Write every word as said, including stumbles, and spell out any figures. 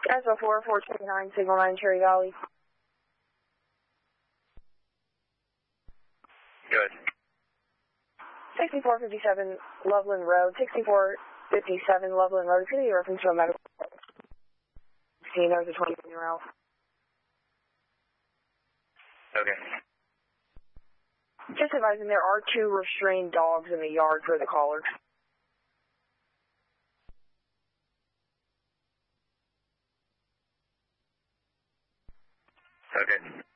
S O four, four twenty-nine, Signal nine, Cherry Valley. Good. sixty-four fifty-seven Loveland Road, sixty-four fifty-seven Loveland Road. It's going to be a reference to a medical scene. There's a twenty-one-year-old. Okay. Just advising there are two restrained dogs in the yard for the caller. Okay.